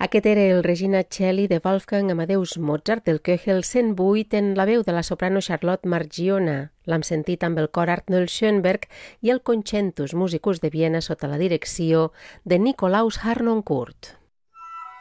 Aquest era el Regina Coeli de Wolfgang Amadeus Mozart del Köchel 108 en la veu de la soprano Charlotte Margiona. L'hem sentit amb el cor Arnold Schoenberg i el Concentus Musicus de Viena sota la direcció de Nikolaus Harnoncourt.